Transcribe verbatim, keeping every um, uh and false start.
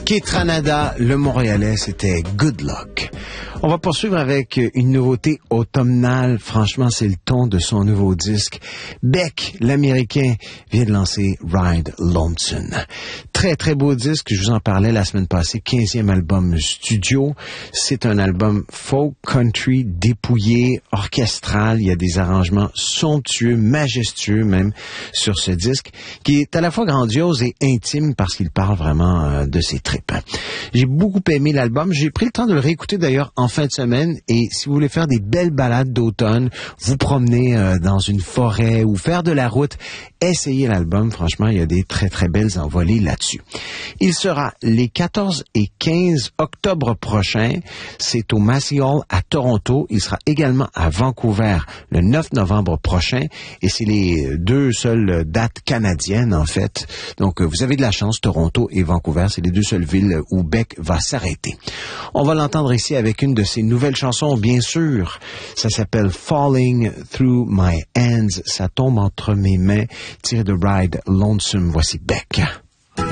Keith Ranada, le Montréalais, c'était Good Luck. On va poursuivre avec une nouveauté automnale. Franchement, c'est le ton de son nouveau disque. Beck, l'Américain, vient de lancer Ride Lonesome. Très, très beau disque. Je vous en parlais la semaine passée. quinzième album studio. C'est un album folk country, dépouillé, orchestral. Il y a des arrangements somptueux, majestueux même, sur ce disque, qui est à la fois grandiose et intime parce qu'il parle vraiment euh, de ses tripes. J'ai beaucoup aimé l'album. J'ai pris le temps de le réécouter d'ailleurs en fin de semaine, et si vous voulez faire des belles balades d'automne, vous promener euh, dans une forêt ou faire de la route, essayez l'album. Franchement, il y a des très très belles envolées là-dessus. Il sera les quatorze et quinze octobre prochains. C'est au Massey Hall à Toronto. Il sera également à Vancouver le neuf novembre prochain, et c'est les deux seules dates canadiennes en fait. Donc vous avez de la chance, Toronto et Vancouver, c'est les deux seules villes où Beck va s'arrêter. On va l'entendre ici avec une de ses nouvelles chansons, bien sûr. Ça s'appelle Falling Through My Hands. Ça tombe entre mes mains, tiré de Ride Lonesome. Voici Beck.